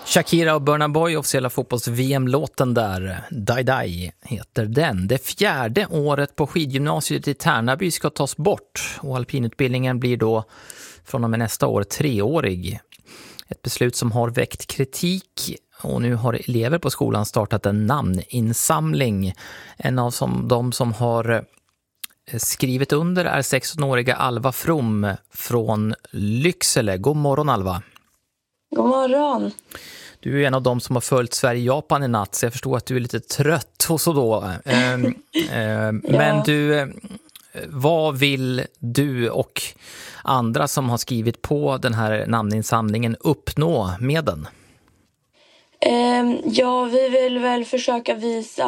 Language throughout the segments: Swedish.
Shakira och Burna Boy, officiella fotbolls-VM-låten där. Die Die heter den. Det 4:e året på skidgymnasiet i Tärnaby ska tas bort och alpinutbildningen blir då från och med nästa år 3-årig. Ett beslut som har väckt kritik och nu har elever på skolan startat en namninsamling. En av de som har skrivit under är 16-åriga Alva From från Lycksele. God morgon Alva. God morgon. Du är en av dem som har följt Sverige-Japan i natt, så jag förstår att du är lite trött och så då. Men du, vad vill du och andra som har skrivit på den här namninsamlingen uppnå med den? Ja, vi vill väl försöka visa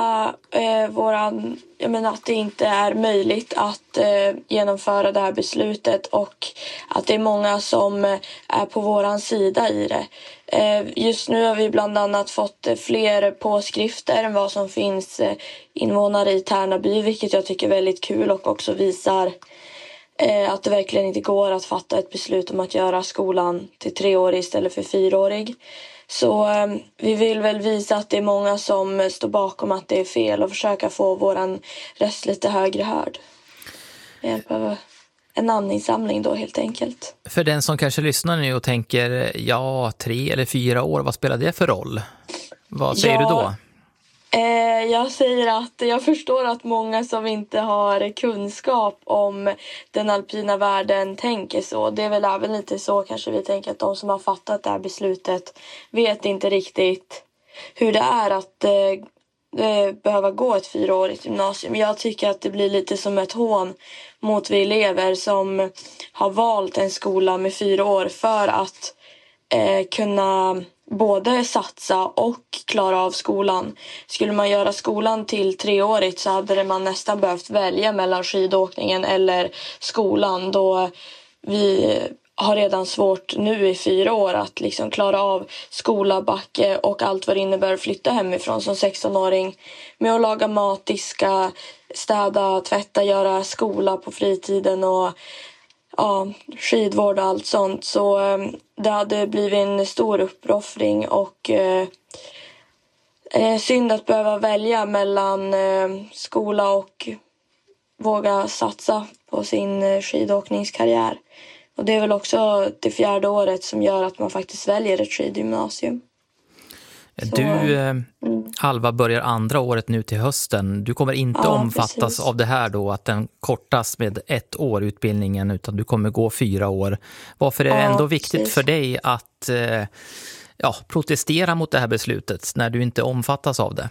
att det inte är möjligt att genomföra det här beslutet och att det är många som är på våran sida i det. Just nu har vi bland annat fått fler påskrifter än vad som finns invånare i Tärnaby, vilket jag tycker är väldigt kul och också visar att det verkligen inte går att fatta ett beslut om att göra skolan till 3-årig istället för 4-årig. Så vi vill väl visa att det är många som står bakom att det är fel och försöka få våran röst lite högre hörd. Med hjälp av en namninsamling då helt enkelt. För den som kanske lyssnar nu och tänker, 3 eller 4 år, vad spelar det för roll? Vad säger du då? Jag säger att jag förstår att många som inte har kunskap om den alpina världen tänker så. Det är väl även lite så kanske vi tänker att de som har fattat det här beslutet vet inte riktigt hur det är att behöva gå ett 4-årigt gymnasium. Jag tycker att det blir lite som ett hån mot vi elever som har valt en skola med 4 år för att kunna både satsa och klara av skolan. Skulle man göra skolan till 3-årigt så hade man nästan behövt välja mellan skidåkningen eller skolan, då vi har redan svårt nu i 4 år att liksom klara av skola, backe och allt vad det innebär att flytta hemifrån som 16-åring med att laga mat, diska, städa, tvätta, göra skola på fritiden och skidvård och allt sånt. Så det hade blivit en stor uppoffring och synd att behöva välja mellan skola och våga satsa på sin skidåkningskarriär. Och det är väl också det 4:e året som gör att man faktiskt väljer ett skidgymnasium. Alva, börjar 2:a året nu till hösten. Du kommer inte omfattas precis av det här då, att den kortas med 1 år utbildningen, utan du kommer gå 4 år. Varför är det ändå viktigt för dig att protestera mot det här beslutet när du inte omfattas av det?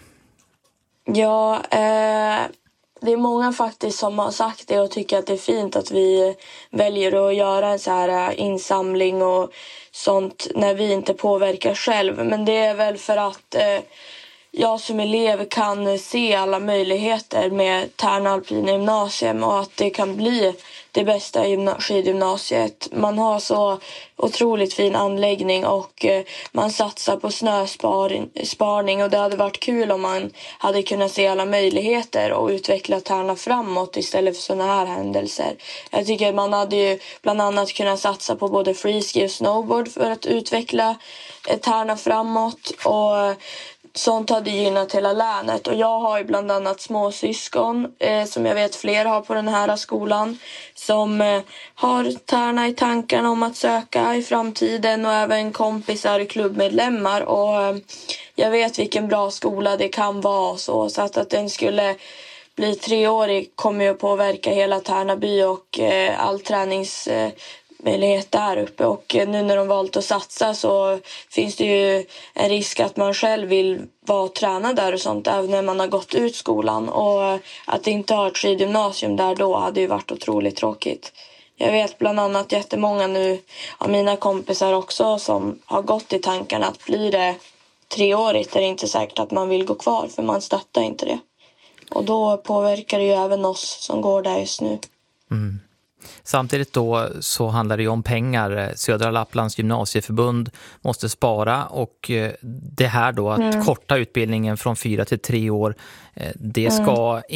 Ja, det är många faktiskt som har sagt det och tycker att det är fint att vi väljer att göra en så här insamling och sånt när vi inte påverkar själv. Men det är väl för att jag som elev kan se alla möjligheter med Tärna Alpina gymnasium och att det kan bli det bästa skidgymnasiet. Man har så otroligt fin anläggning och man satsar på snösparning och det hade varit kul om man hade kunnat se alla möjligheter och utveckla Tärna framåt istället för sådana här händelser. Jag tycker att man hade ju bland annat kunnat satsa på både freeski och snowboard för att utveckla Tärna framåt, och sånt hade gynnat hela länet. Och jag har ju bland annat småsyskon som jag vet fler har på den här skolan som har Tärna i tankarna om att söka i framtiden, och även kompisar och klubbmedlemmar. Och jag vet vilken bra skola det kan vara, så att den skulle bli 3-årig kommer ju att påverka hela Tärnaby och all träningsmöjlighet där uppe. Och nu när de valt att satsa så finns det ju en risk att man själv vill vara tränad där och sånt även när man har gått ut skolan, och att inte ha ett skidgymnasium där då hade ju varit otroligt tråkigt. Jag vet bland annat jättemånga nu av mina kompisar också som har gått i tankarna att blir det 3-årigt är det inte säkert att man vill gå kvar, för man stöttar inte det. Och då påverkar det ju även oss som går där just nu. Mm. Samtidigt då så handlar det ju om pengar. Södra Lapplands gymnasieförbund måste spara, och det här då att korta utbildningen från 4 till 3 år, det ska